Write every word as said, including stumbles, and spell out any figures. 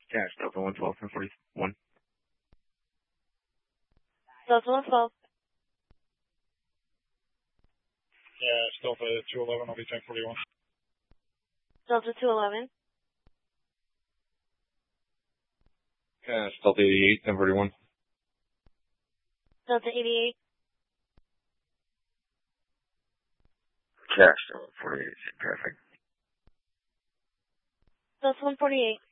Cash, Delta one twelve, ten forty-one. Delta one twelve. Cash, Delta two eleven, I'll be ten forty-one. Delta two eleven. Cash, Delta eighty-eight, ten forty-one. Delta eighty-eight. Cash, Delta forty-eight, traffic. Delta one forty-eight.